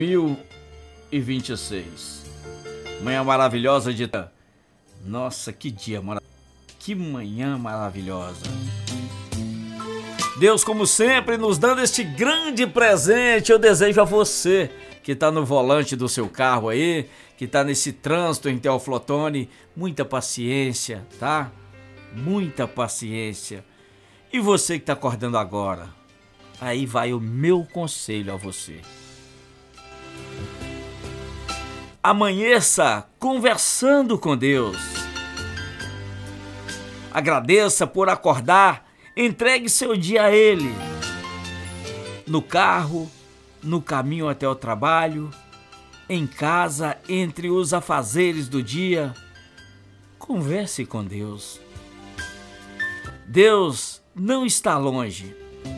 2026. Manhã maravilhosa de... Nossa, que dia maravilhoso. Que manhã maravilhosa. Deus, como sempre, nos dando este grande presente. Eu desejo a você que está no volante do seu carro aí, que está nesse trânsito em Teoflotone, muita paciência, tá? Muita paciência. E você que está acordando agora, aí vai o meu conselho a você. Amanheça conversando com Deus. Agradeça por acordar, entregue seu dia a Ele. No carro, no caminho até o trabalho, em casa, entre os afazeres do dia, converse com Deus. Deus não está longe.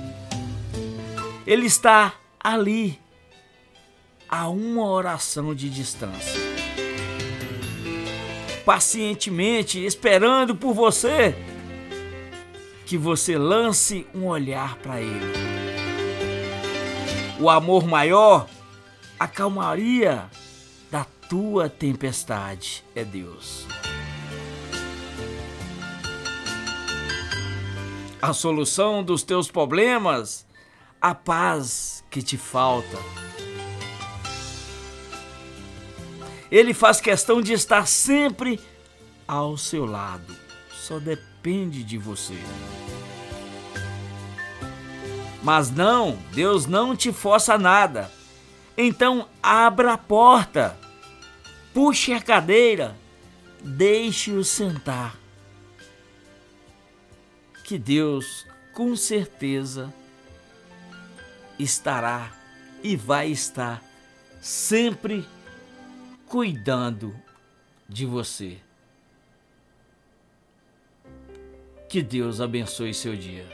Ele está ali, a uma oração de distância, pacientemente esperando por você, que você lance um olhar para Ele. O amor maior, a calmaria da tua tempestade é Deus. A solução dos teus problemas, a paz que te falta. Ele faz questão de estar sempre ao seu lado. Só depende de você. Mas não, Deus não te força nada. Então abra a porta, puxe a cadeira, deixe-o sentar. Que Deus, com certeza, estará e vai estar sempre cuidando de você. Que Deus abençoe seu dia.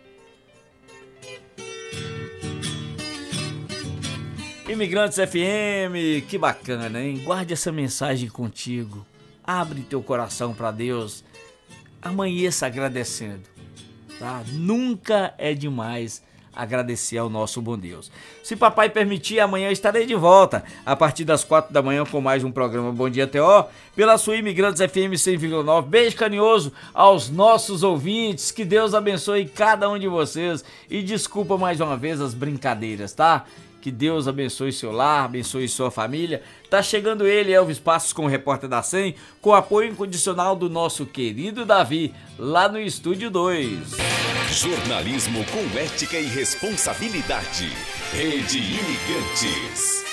Imigrantes FM, que bacana, hein? Guarde essa mensagem contigo. Abre teu coração para Deus. Amanheça agradecendo, tá? Nunca é demais agradecer ao nosso bom Deus. Se papai permitir, amanhã estarei de volta a partir das 4 da manhã com mais um programa Bom Dia TO, pela sua Imigrantes FM 100,9. Beijo carinhoso aos nossos ouvintes, que Deus abençoe cada um de vocês e desculpa mais uma vez as brincadeiras, tá? Que Deus abençoe seu lar, abençoe sua família. Tá chegando ele, Elvis Passos, com o Repórter da 100, com o apoio incondicional do nosso querido Davi, lá no Estúdio 2. Jornalismo com ética e responsabilidade. Rede Imigrantes.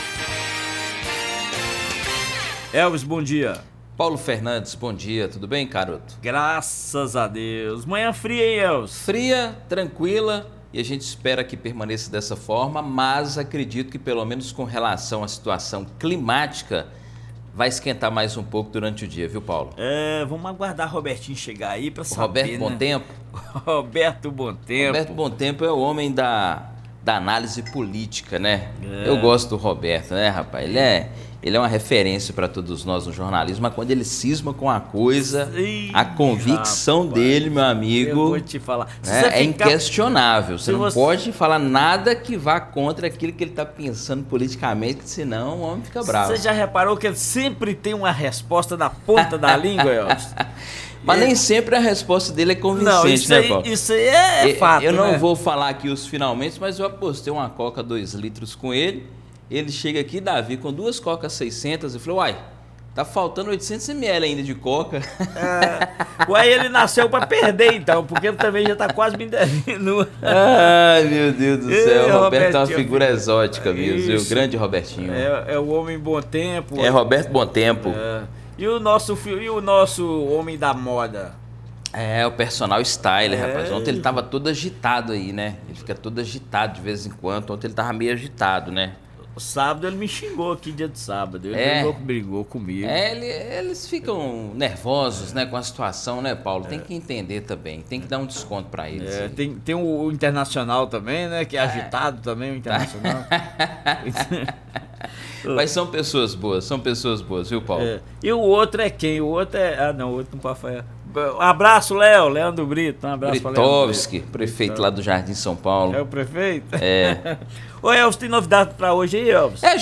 Elvis, bom dia. Paulo Fernandes, bom dia. Tudo bem, garoto? Graças a Deus. Manhã fria, hein, Elvis? Fria, tranquila. E a gente espera que permaneça dessa forma, mas acredito que pelo menos com relação à situação climática, vai esquentar mais um pouco durante o dia, viu, Paulo? Vamos aguardar Robertinho chegar aí para saber, Roberto Bom Tempo? Roberto Bom Tempo. Roberto Bom Tempo é o homem da análise política, né? Eu gosto do Roberto, né, rapaz? Ele é uma referência para todos nós no jornalismo, mas quando ele cisma com a coisa, a convicção dele, meu amigo, eu vou te falar, né, é inquestionável. Você não pode falar nada que vá contra aquilo que ele está pensando politicamente, senão o homem fica bravo. Você já reparou que ele sempre tem uma resposta na ponta da língua, Elvis? Mas nem sempre a resposta dele é convincente, não, né, Paulo? Isso aí é fato, Eu não né? vou falar aqui os finalmente, mas eu apostei uma Coca 2 litros com ele. Ele chega aqui, Davi, com 2 Cocas 600. Eu falei, uai, tá faltando 800 ml ainda de Coca. Uai, ele nasceu pra perder, então, porque ele também já tá quase me devendo. Ai, meu Deus do céu. O Roberto é uma figura filho. exótica mesmo, o grande Robertinho. É o homem bom tempo. É Roberto Bom Tempo. E o nosso homem da moda? É, o personal styler, rapaz. Ontem ele tava todo agitado aí, né? Ele fica todo agitado de vez em quando. Ontem ele tava meio agitado, né? O sábado ele me xingou aqui, dia de sábado. Ele brigou comigo. Eles ficam nervosos, né, com a situação, né, Paulo? Tem que entender também. Tem que dar um desconto pra eles. Tem o Internacional também, né? Que é agitado também, o Internacional. Mas são pessoas boas, viu, Paulo? E o outro é quem? O outro é... Ah, não, o outro não pode falar. Um abraço, Léo. Leandro Brito. Um abraço para Léo. Britovski, prefeito lá do Jardim São Paulo. É o prefeito? É. Ô, Elvis, tem novidade para hoje aí, Elvis?